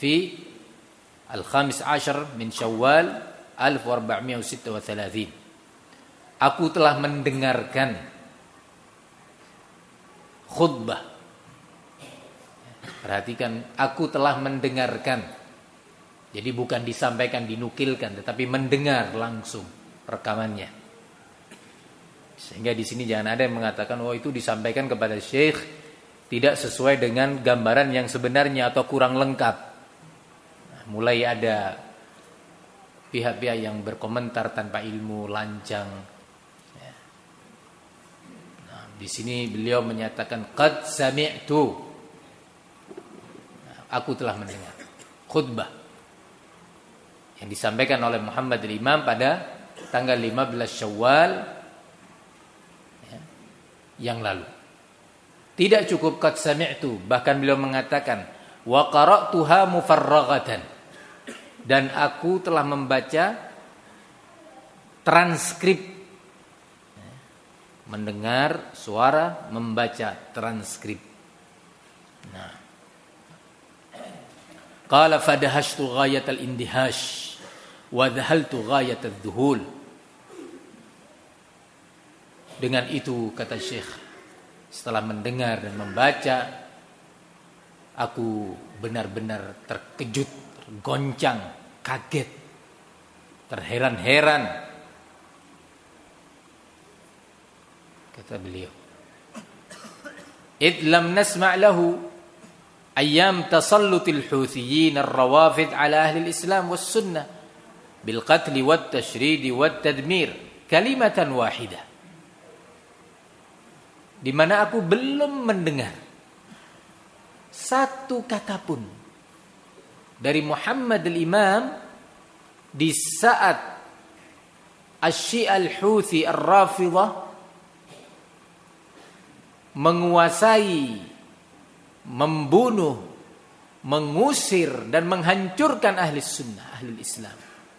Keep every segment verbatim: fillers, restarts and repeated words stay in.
fi al-khamis ashar min Syawal alif wa arba'mi'ah wa sitta wa thalathin. Aku telah mendengarkan khutbah. Perhatikan, aku telah mendengarkan. Jadi bukan disampaikan, dinukilkan, tetapi mendengar langsung rekamannya. Sehingga di sini jangan ada yang mengatakan, oh itu disampaikan kepada syekh tidak sesuai dengan gambaran yang sebenarnya atau kurang lengkap. Nah, mulai ada pihak-pihak yang berkomentar tanpa ilmu, lancang. Ya. Nah, di sini beliau menyatakan qad sami'tu. Nah, aku telah mendengar khutbah yang disampaikan oleh Muhammad al-Imam pada tanggal lima belas Syawal ya, yang lalu. Tidak cukup qad sami'tu, bahkan beliau mengatakan wa qara'tuha mufarraghatan, dan aku telah membaca transkrip. Mendengar suara, membaca transkrip. Nah, qala fadahashtu ghayatal indihash wa dhahaltu ghayatal dhuhul. Dengan itu, kata Syekh, setelah mendengar dan membaca, aku benar-benar terkejut, tergoncang, kaget, terheran-heran. Kata beliau, id lam nasma' lahu ayyam tasallutil Houthiyyin ar-rawafid ala ahli al-Islam was sunnah bil qatl wat tashrid wat tadmir kalimatan wahidah. Di mana aku belum mendengar satu kata pun dari Muhammad al-Imam di saat Asy-Syi'a al-Houthi ar-Rafidhah menguasai, membunuh, mengusir dan menghancurkan ahli sunnah, ahli Islam.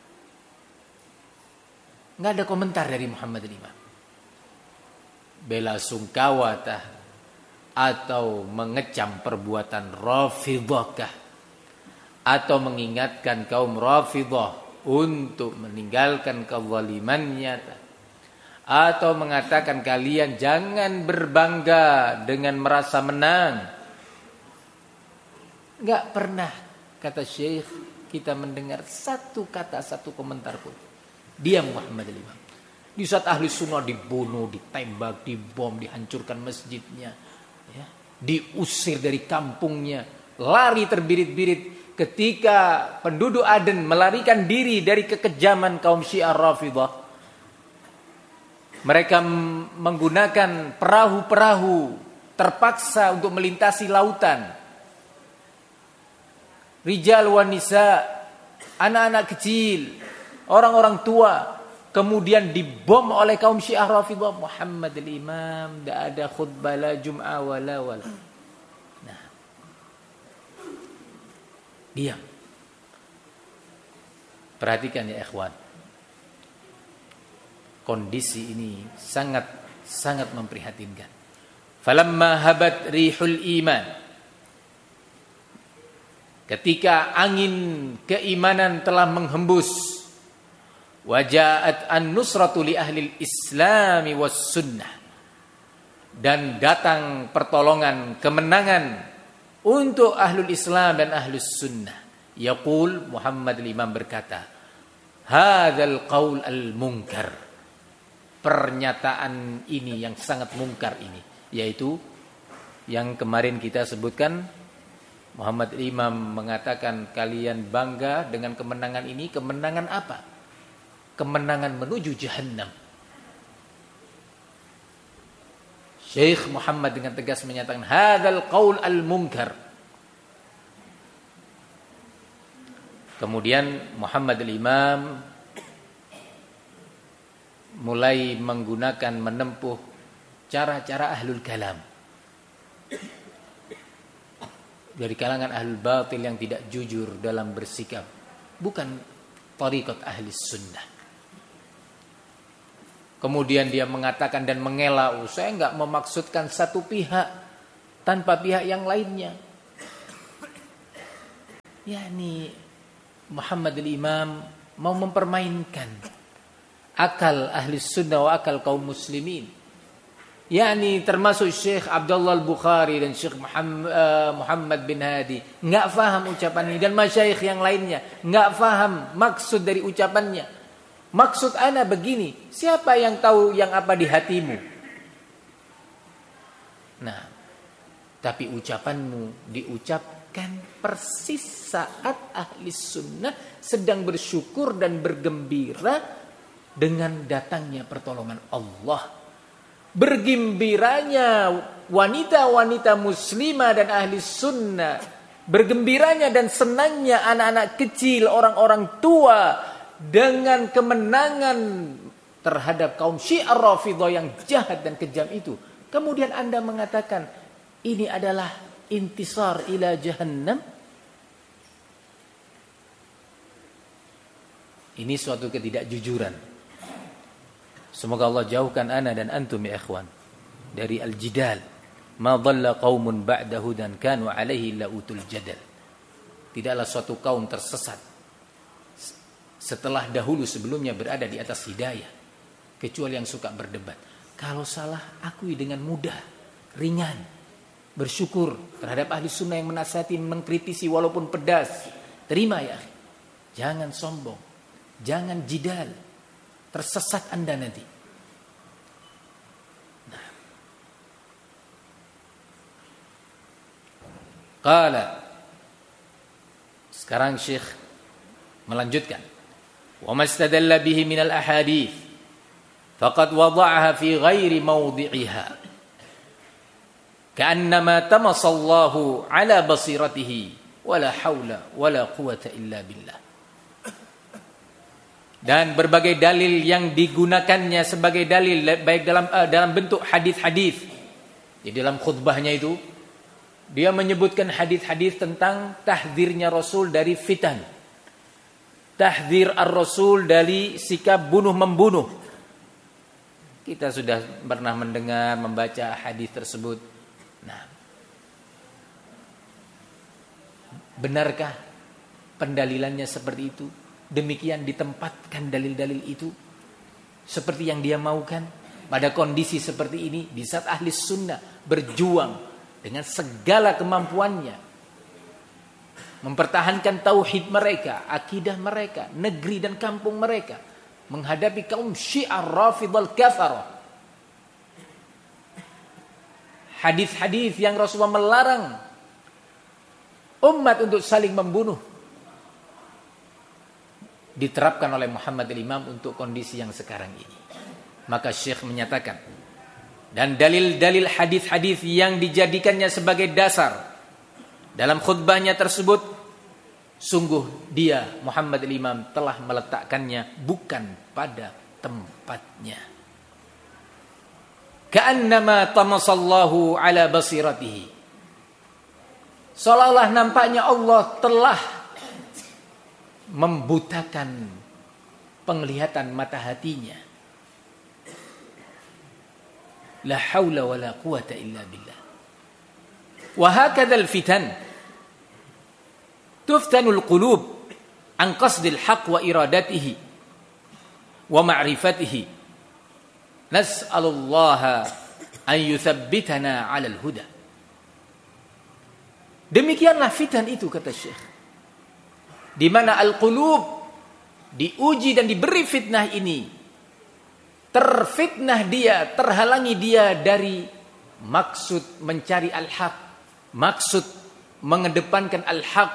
Nggak ada komentar dari Muhammad al-Imam. Bela sungkawa atau mengecam perbuatan Rafidhah, atau mengingatkan kaum Rafidhah untuk meninggalkan kezalimannya, atau mengatakan kalian jangan berbangga dengan merasa menang. Enggak pernah, kata Syekh, kita mendengar satu kata, satu komentar pun. Dia Muhammad al-Imam. Di saat ahli sunnah dibunuh, ditembak, dibom, dihancurkan masjidnya, ya, diusir dari kampungnya, lari terbirit-birit. Ketika penduduk Aden melarikan diri dari kekejaman kaum Syiah Rafidhah, mereka menggunakan perahu-perahu terpaksa untuk melintasi lautan. Rijal wa nisa, anak-anak kecil, orang-orang tua, kemudian dibom oleh kaum Syiah Rafidhah. Muhammad al-Imam tidak ada khutbah la jum'ah wala wala. Nah, diam. Perhatikan ya ikhwan, kondisi ini sangat sangat memprihatinkan. Falamma habat rihul iman, ketika angin keimanan telah menghembus, wajaat an-nusratu li ahli al-Islam was sunnah, dan datang pertolongan, kemenangan untuk ahlul Islam dan ahlus sunnah. Yaqul, Muhammad al-Imam berkata, hadzal qaul al-munkar, pernyataan ini yang sangat mungkar ini, yaitu yang kemarin kita sebutkan. Muhammad al-Imam mengatakan kalian bangga dengan kemenangan ini. Kemenangan apa? Kemenangan menuju jahannam. Syekh Muhammad dengan tegas menyatakan hadzal qaul al-munkar. Kemudian Muhammad al-Imam mulai menggunakan, menempuh cara-cara ahlul kalam, dari kalangan ahlul batil yang tidak jujur dalam bersikap, bukan thariqat ahli sunnah. Kemudian dia mengatakan dan mengelak, oh, saya enggak memaksudkan satu pihak tanpa pihak yang lainnya. yakni Muhammad al-Imam mau mempermainkan akal ahli sunnah wa akal kaum muslimin. Yakni termasuk Syekh Abdullah al-Bukhari dan Syekh Muhammad, uh, Muhammad bin Hadi enggak faham ucapan ini, dan masyayikh yang lainnya enggak faham maksud dari ucapannya. Maksud ana begini, siapa yang tahu yang apa di hatimu? Nah, tapi ucapanmu diucapkan persis saat ahli sunnah sedang bersyukur dan bergembira dengan datangnya pertolongan Allah. Bergembiranya wanita-wanita muslimah dan ahli sunnah, bergembiranya dan senangnya anak-anak kecil, orang-orang tua dengan kemenangan terhadap kaum Syiah Rafidhah yang jahat dan kejam itu. Kemudian Anda mengatakan ini adalah intisar ila jahannam. Ini suatu ketidakjujuran. Semoga Allah jauhkan ana dan antum ya ikhwan dari al-jidal. Ma dhalla qaumun ba'da hudan kanu alaihi la utul jadal. Tidaklah suatu kaum tersesat setelah dahulu sebelumnya berada di atas hidayah kecuali yang suka berdebat. Kalau salah akui dengan mudah, ringan. Bersyukur terhadap ahli sunnah yang menasihati, mengkritisi walaupun pedas. Terima ya. Jangan sombong, jangan jidal. Tersesat Anda nanti. Nah. Qala. Sekarang Syekh melanjutkan. Wa mastadalla bihi minal ahadith faqad wada'aha fi ghairi mawdi'iha. Ka'annama tamasallahu ala basiratihi wala hawla wala quwata illa billah. Dan berbagai dalil yang digunakannya sebagai dalil baik dalam uh, dalam bentuk hadis-hadis. Di dalam khutbahnya itu dia menyebutkan hadis-hadis tentang tahdzirnya Rasul dari fitan. Tahdzir ar-Rasul dari sikap bunuh-membunuh. Kita sudah pernah mendengar, membaca hadis tersebut. Nah, benarkah pendalilannya seperti itu? Demikian ditempatkan dalil-dalil itu seperti yang dia maukan pada kondisi seperti ini di saat ahli sunnah berjuang dengan segala kemampuannya mempertahankan tauhid mereka, akidah mereka, negeri dan kampung mereka menghadapi kaum Syiah Rafidhah kafarah. Hadis-hadis yang Rasulullah melarang umat untuk saling membunuh diterapkan oleh Muhammad al-Imam untuk kondisi yang sekarang ini. Maka Syekh menyatakan, dan dalil-dalil hadis-hadis yang dijadikannya sebagai dasar dalam khutbahnya tersebut, sungguh dia Muhammad al-Imam telah meletakkannya bukan pada tempatnya. Ka'annama tamasallahu ala basiratihi. Seolah-olah nampaknya Allah telah membutakan penglihatan mata hatinya. La haula wa la quwata illa billah. Wa hakadzal fitan tuftanul qulub an qasdil haqq wa iradatihi wa ma'rifatihi. Nas'alullaha an yuthabbitana 'alal huda. Demikianlah fitan itu kata Syekh. Di mana al-qulub diuji dan diberi fitnah ini, terfitnah dia, terhalangi dia dari maksud mencari al-haq, maksud mengedepankan al-haq,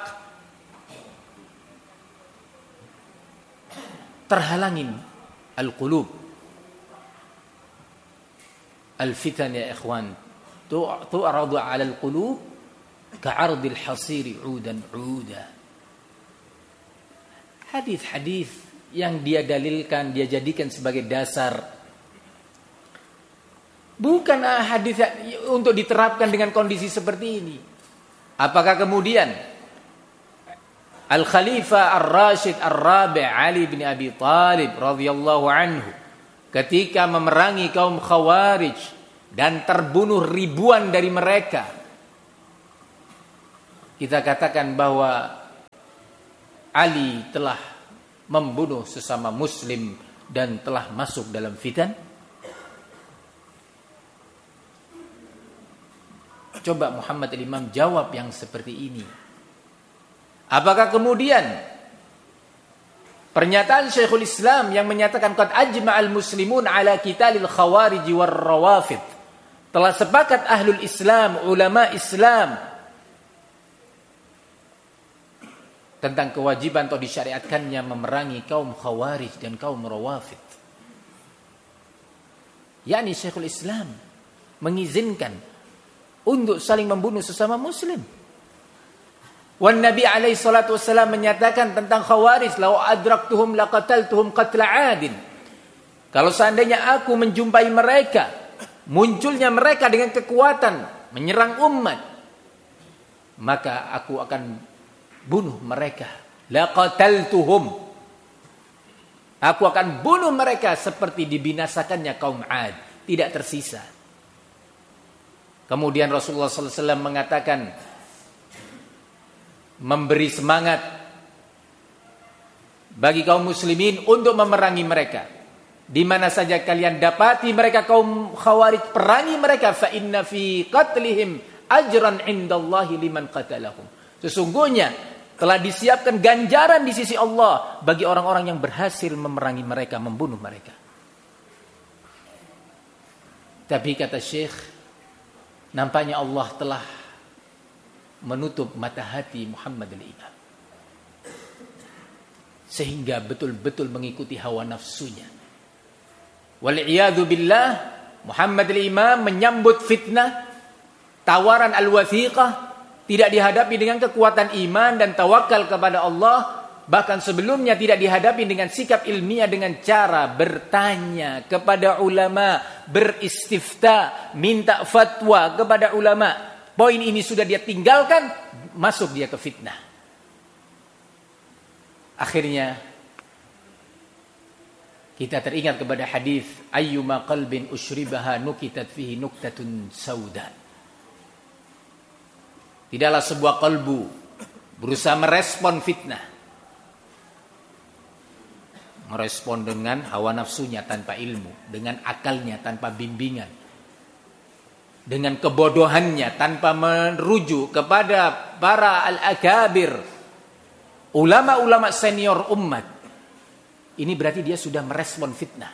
terhalangin al-qulub. Al-fitan ya ikhwan tu'radu 'ala al-qulub ka'ardil hasiri 'udan 'uda. Hadis-hadis yang dia dalilkan, dia jadikan sebagai dasar, bukan hadis untuk diterapkan dengan kondisi seperti ini. Apakah kemudian Al-Khalifah Ar-Rashid Ar-Rabi' Ali bin Abi Thalib radhiyallahu anhu ketika memerangi kaum Khawarij dan terbunuh ribuan dari mereka, kita katakan bahwa Ali telah membunuh sesama muslim dan telah masuk dalam fitan? Coba Muhammad al-Imam jawab yang seperti ini. Apakah kemudian pernyataan Syekhul Islam yang menyatakan qad ajma'al muslimun ala qitalil khawarij war rawafid, telah sepakat ahlul Islam, ulama Islam, tentang kewajiban atau disyariatkannya memerangi kaum khawarij dan kaum rawafid. yakni Syekhul Islam mengizinkan untuk saling membunuh sesama muslim. Wan Nabi alaihi salatu wasallam menyatakan tentang khawarij, "Lau adraktuhum laqataltuhum qatla 'adin." Kalau seandainya aku menjumpai mereka, munculnya mereka dengan kekuatan menyerang umat, maka aku akan bunuh mereka. Laqataltuhum. Aku akan bunuh mereka seperti dibinasakannya kaum 'Ad, tidak tersisa. Kemudian Rasulullah sallallahu alaihi wasallam mengatakan, memberi semangat bagi kaum muslimin untuk memerangi mereka. Di mana saja kalian dapati mereka kaum khawarij, perangi mereka, fa inna fi qatlihim ajran indallahi liman qatalahum. Sesungguhnya telah disiapkan ganjaran di sisi Allah bagi orang-orang yang berhasil memerangi mereka, membunuh mereka. Tapi kata Syekh, nampaknya Allah telah menutup mata hati Muhammad al-Imam, sehingga betul-betul mengikuti hawa nafsunya. Wal'iyadu billah, Muhammad al-Imam menyambut fitnah, tawaran al-wathiqah, tidak dihadapi dengan kekuatan iman dan tawakal kepada Allah. Bahkan sebelumnya tidak dihadapi dengan sikap ilmiah, dengan cara bertanya kepada ulama, beristifta, minta fatwa kepada ulama. Poin ini sudah dia tinggalkan, masuk dia ke fitnah. Akhirnya kita teringat kepada hadis, ayyuma qalbin ushribaha nukitat fihi nuktatun sauda. Tidaklah sebuah kalbu berusaha merespon fitnah, merespon dengan hawa nafsunya tanpa ilmu, dengan akalnya tanpa bimbingan, dengan kebodohannya tanpa merujuk kepada para al-akabir, ulama-ulama senior umat. Ini berarti dia sudah merespon fitnah.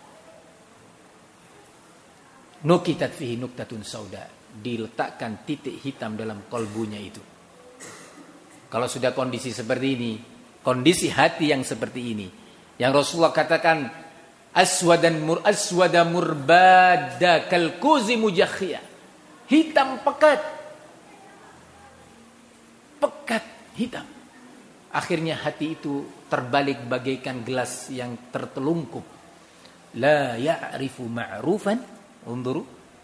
Nukitat fihi nuktatun sauda, diletakkan titik hitam dalam kolbunya itu. Kalau sudah kondisi seperti ini, kondisi hati yang seperti ini, yang Rasulullah katakan aswadan mur aswada murbada kalkuzi mujakhiyah, hitam pekat, pekat hitam. Akhirnya hati itu terbalik bagaikan gelas yang tertelungkup. La ya'rifu ma'rufan, unduru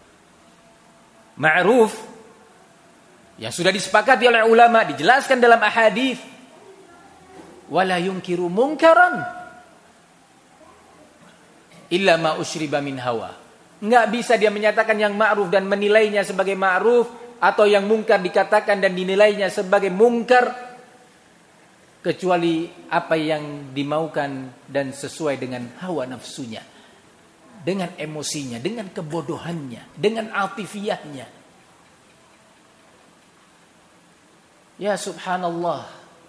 ma'ruf yang sudah disepakati oleh ulama, dijelaskan dalam ahadits, wala yunkiru munkaran illa ma usyriba min hawa. Enggak bisa dia menyatakan yang ma'ruf dan menilainya sebagai ma'ruf, atau yang mungkar dikatakan dan dinilainya sebagai mungkar, kecuali apa yang dimaukan dan sesuai dengan hawa nafsunya, dengan emosinya, dengan kebodohannya, dengan atifiyahnya. Ya subhanallah,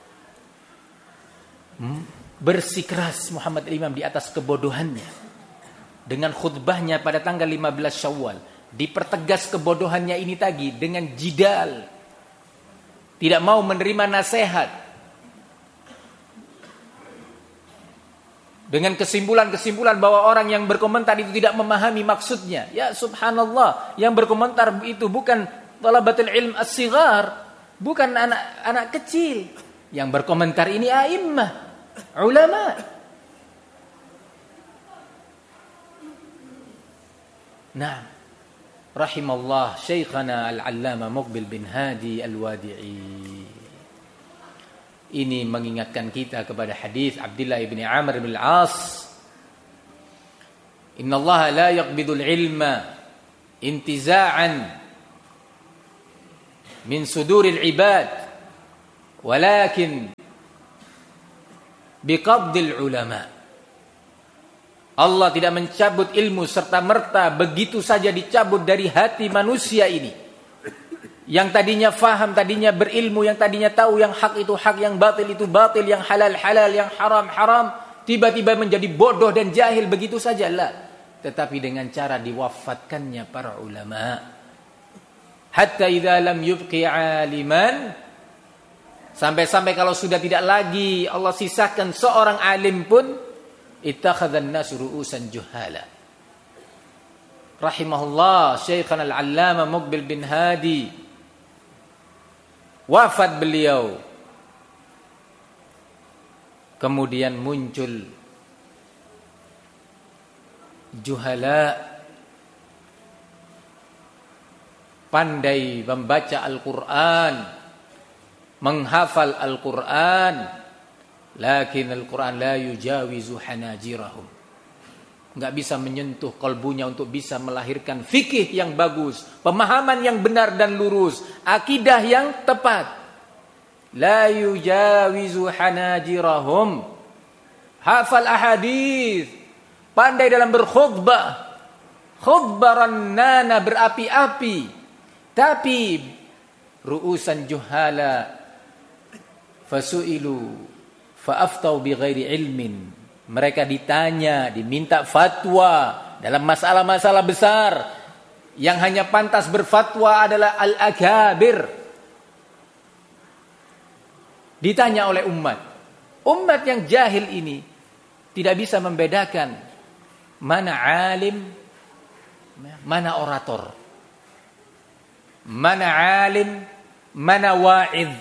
bersikeras Muhammad al-Imam di atas kebodohannya. Dengan khutbahnya pada tanggal lima belas Syawal, dipertegas kebodohannya ini tadi dengan jidal, tidak mau menerima nasihat, dengan kesimpulan-kesimpulan bahwa orang yang berkomentar itu tidak memahami maksudnya. Ya subhanallah, yang berkomentar itu bukan talabatul ilm as-sighar, bukan anak-anak kecil. Yang berkomentar ini a'immah, ulama. Nah, rahimallah Syekhana al-Allama Muqbil bin Hadi al-Wadi'i. Ini mengingatkan kita kepada hadis Abdullah bin Amr bin al-As. Inna Allah la yaqbidul ilma intiza'an min suduril ibad, walakin biqabdil ulama. Allah tidak mencabut ilmu serta merta begitu saja dicabut dari hati manusia ini. Yang tadinya faham, tadinya berilmu, yang tadinya tahu yang hak itu hak, yang batil itu batil, yang halal halal, yang haram haram, tiba-tiba menjadi bodoh dan jahil begitu saja. Lah, tetapi dengan cara diwafatkannya para ulama. Hatta idza lam yubqi aliman, sampai-sampai kalau sudah tidak lagi Allah sisakan seorang alim pun, ittakhadhan nasu ru'usan juhala. Rahimahullah Syekhana al-Allamah Muqbil bin Hadi, wafat beliau. Kemudian muncul juhala, pandai membaca Al-Quran, menghafal Al-Quran, lakin Al-Quran la yujawizu hanajirahum, enggak bisa menyentuh kalbunya untuk bisa melahirkan fikih yang bagus, pemahaman yang benar dan lurus, akidah yang tepat. La yujawizu hanajirahum, hafal ahadits, pandai dalam berkhutbah, khutbah rannana, berapi-api, tapi ru'usan juhala fasu'ilu fa'aftau bighairi ilmin. Mereka ditanya, diminta fatwa dalam masalah-masalah besar. Yang hanya pantas berfatwa adalah al-akabir. Ditanya oleh umat. Umat yang jahil ini tidak bisa membedakan mana alim, mana orator, mana alim, mana wa'idh.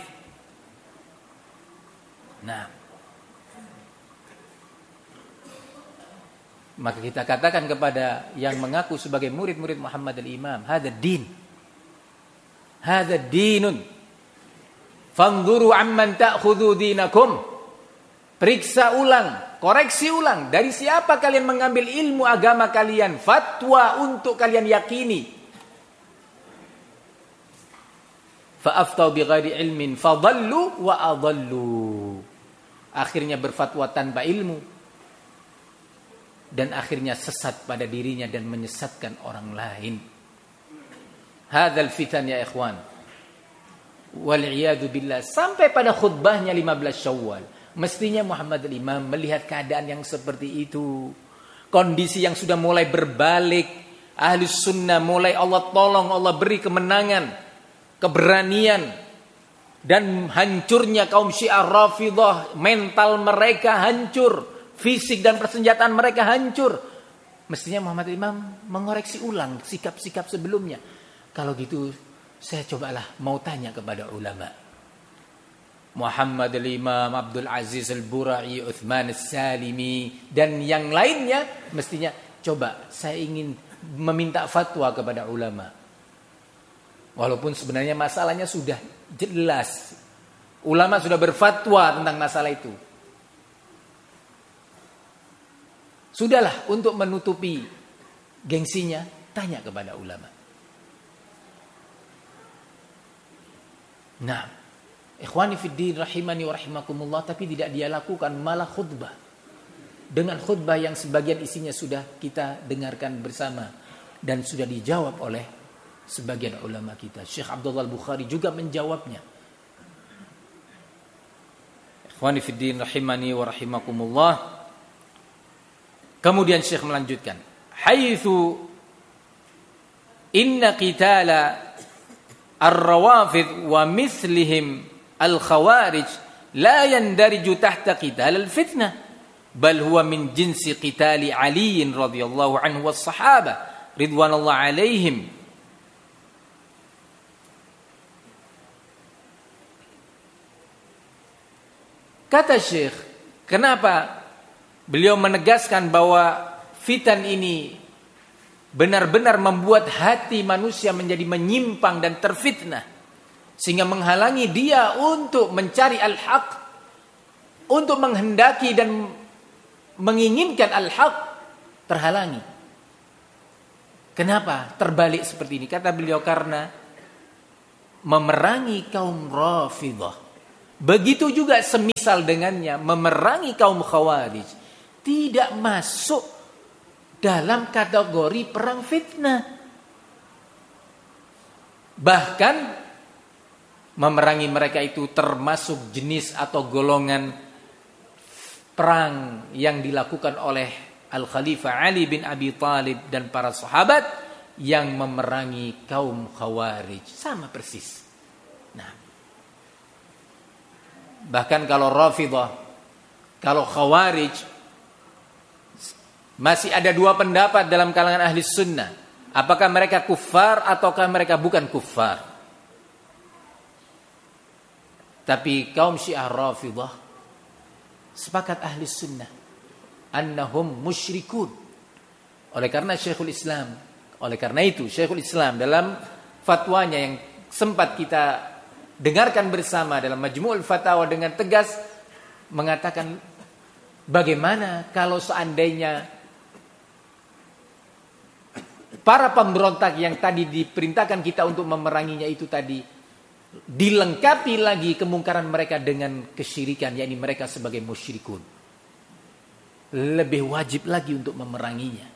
Nah, maka kita katakan kepada yang mengaku sebagai murid-murid Muhammad al-Imam, hadza din, hadza dinun, fanzuru amman ta'khudhu dinakum. Periksa ulang, koreksi ulang, dari siapa kalian mengambil ilmu agama kalian, fatwa untuk kalian yakini. Fa'aftau bighairi ilmin fadallu wa adallu. Akhirnya berfatwa tanpa ilmu, dan akhirnya sesat pada dirinya dan menyesatkan orang lain. Hadzal fitan ya ikhwan, wal iyadu billah. Sampai pada khutbahnya lima belas Syawal, mestinya Muhammad al-Imam melihat keadaan yang seperti itu, kondisi yang sudah mulai berbalik, ahli sunnah mulai Allah tolong, Allah beri kemenangan, keberanian, dan hancurnya kaum Syiah Rafidhah, mental mereka hancur, fisik dan persenjataan mereka hancur. Mestinya Muhammad al-Imam mengoreksi ulang sikap-sikap sebelumnya. Kalau gitu saya cobalah mau tanya kepada ulama, Muhammad al-Imam, Abdul Aziz al-Bura'i, Uthman al-Salimi, dan yang lainnya. Mestinya coba saya ingin meminta fatwa kepada ulama. Walaupun sebenarnya masalahnya sudah jelas, ulama sudah berfatwa tentang masalah itu. Sudahlah, untuk menutupi gengsinya, tanya kepada ulama. Nah, ikhwani fiddin rahimani wa rahimakumullah, tapi tidak dia lakukan, malah khutbah. Dengan khutbah yang sebagian isinya sudah kita dengarkan bersama dan sudah dijawab oleh sebagian ulama kita. Syekh Abdullah Al-Bukhari juga menjawabnya. Ikhwani fiddin rahimani wa rahimakumullah. Kemudian Syekh melanjutkan, haitsu inna qitala ar-rawafid wa mithlihim al-khawarij la yandariju tahta qital al-fitnah, bal huwa min jinsi qitali Ali radhiyallahu anhu was sahaba ridwanullah alaihim. Kata Syekh, kenapa beliau menegaskan bahwa fitan ini benar-benar membuat hati manusia menjadi menyimpang dan terfitnah, sehingga menghalangi dia untuk mencari al-haq, untuk menghendaki dan menginginkan al-haq, terhalangi. Kenapa terbalik seperti ini? Kata beliau, karena memerangi kaum Rafidhah Begitu juga semisal dengannya memerangi kaum Khawarij tidak masuk dalam kategori perang fitnah. Bahkan memerangi mereka itu termasuk jenis atau golongan perang yang dilakukan oleh Al-Khalifah Ali bin Abi Thalib dan para sahabat yang memerangi kaum Khawarij. Sama persis. Nah, bahkan kalau Rafidhah, kalau Khawarij, masih ada dua pendapat dalam kalangan ahli sunnah. Apakah mereka kufar ataukah mereka bukan kufar. Tapi kaum Syiah Rafidhah sepakat ahli sunnah annahum musyrikun. Oleh karena Syekhul Islam, oleh karena itu Syekhul Islam dalam fatwanya yang sempat kita dengarkan bersama dalam Majmu'ul Fatawa dengan tegas mengatakan, bagaimana kalau seandainya para pemberontak yang tadi diperintahkan kita untuk memeranginya itu tadi dilengkapi lagi kemungkaran mereka dengan kesyirikan, yakni mereka sebagai musyrikun, lebih wajib lagi untuk memeranginya.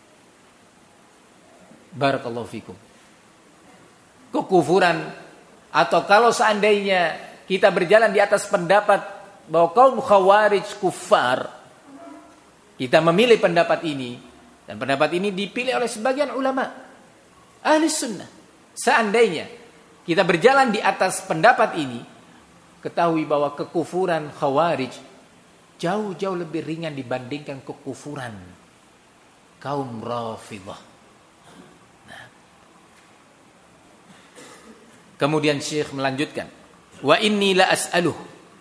Barakallahu fikum. Kekufuran, atau kalau seandainya kita berjalan di atas pendapat bahwa kaum Khawarij kufar, kita memilih pendapat ini, dan pendapat ini dipilih oleh sebagian ulama ahli sunnah. Seandainya kita berjalan di atas pendapat ini, ketahui bahwa kekufuran Khawarij jauh-jauh lebih ringan dibandingkan kekufuran kaum Rafidhah. Nah. Kemudian Syekh melanjutkan, wa inni la as'aluh,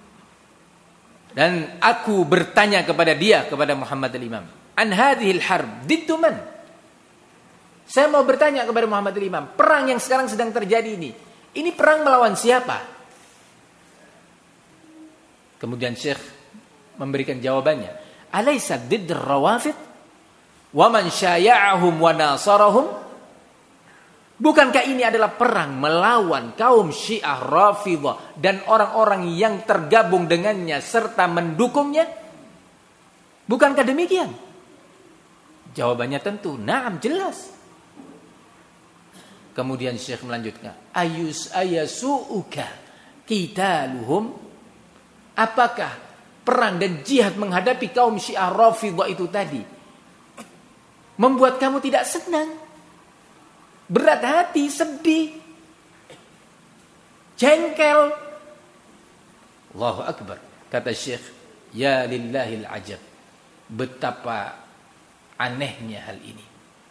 dan aku bertanya kepada dia, kepada Muhammad al-Imam, an hadhil harb diddu man. Saya mau bertanya kepada Muhammad al-Imam, perang yang sekarang sedang terjadi ini, ini perang melawan siapa? Kemudian Syekh memberikan jawabannya, alaysa didd ar-rawafid wa man syaya'ahum wa nasarahum? Bukankah ini adalah perang melawan kaum Syiah Rafidhah dan orang-orang yang tergabung dengannya serta mendukungnya? Bukankah demikian? Jawabannya tentu, na'am, jelas. Kemudian Syekh melanjutkan, ayus ayasu'uka qitaluhum? Apakah perang dan jihad menghadapi kaum Syiah Rafidhah itu tadi membuat kamu tidak senang, berat hati, sedih, jengkel? Allahu Akbar. Kata Syekh, ya lillahil ajab, betapa anehnya hal ini.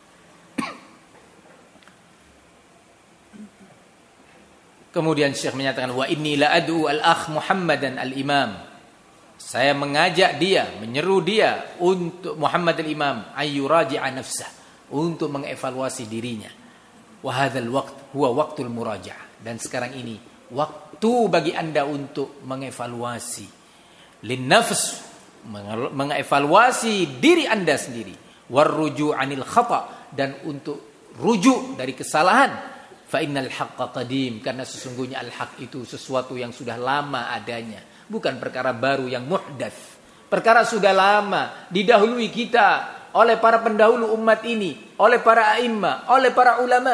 Kemudian Syekh menyatakan, wa inni la ad'u al-akh Muhammadan al-Imam. Saya mengajak dia, menyeru dia untuk Muhammad al-Imam ayyuraji'a nafsah, untuk mengevaluasi dirinya. Wa hadzal waqt huwa waqtul muraja'ah. Dan sekarang ini waktu bagi Anda untuk mengevaluasi lin nafs, mengevaluasi diri Anda sendiri, warruju' anil khata', dan untuk rujuk dari kesalahan. Fa innal haqqa qadim, karena sesungguhnya al-haq itu sesuatu yang sudah lama adanya, bukan perkara baru yang muhdats. Perkara sudah lama didahului kita oleh para pendahulu umat ini, oleh para a'immah, oleh para ulama.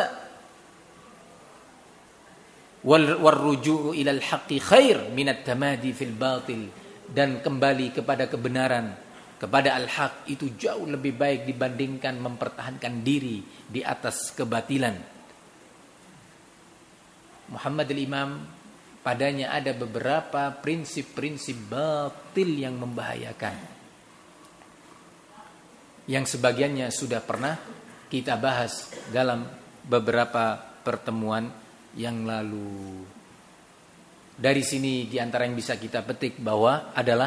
Wal warruju'u ilal haqqi khair minat tamadi fil batil, dan kembali kepada kebenaran, kepada al-haq itu jauh lebih baik dibandingkan mempertahankan diri di atas kebatilan. Muhammad al-Imam, padanya ada beberapa prinsip-prinsip batil yang membahayakan, yang sebagiannya sudah pernah kita bahas dalam beberapa pertemuan yang lalu. Dari sini di antara yang bisa kita petik bahwa adalah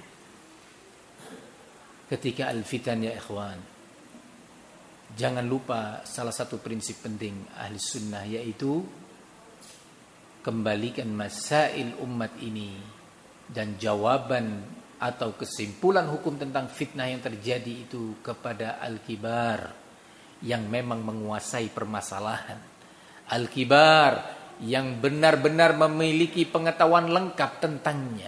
ketika al-fitan, ya ikhwan, jangan lupa salah satu prinsip penting ahli sunnah, yaitu kembalikan masail umat ini dan jawaban atau kesimpulan hukum tentang fitnah yang terjadi itu kepada al-kibar yang memang menguasai permasalahan. Al-kibar yang benar-benar memiliki pengetahuan lengkap tentangnya.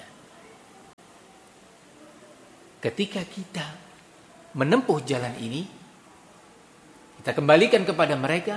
Ketika kita menempuh jalan ini, kita kembalikan kepada mereka,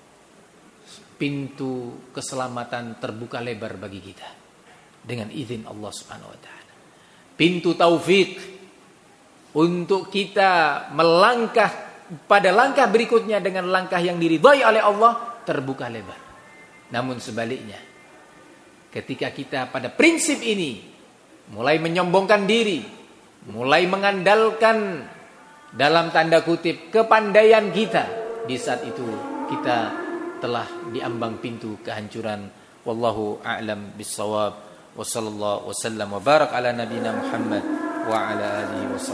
pintu keselamatan terbuka lebar bagi kita dengan izin Allah Subhanahu wa taala. Pintu taufik untuk kita melangkah pada langkah berikutnya dengan langkah yang diridhai oleh Allah terbuka lebar. Namun sebaliknya, ketika kita pada prinsip ini mulai menyombongkan diri, mulai mengandalkan dalam tanda kutip kepandaian kita, di saat itu kita telah diambang pintu kehancuran. Wallahu a'lam bissawab. Wa sallallahu wasallam wa barak ala nabiyina Muhammad wa ala alihi wa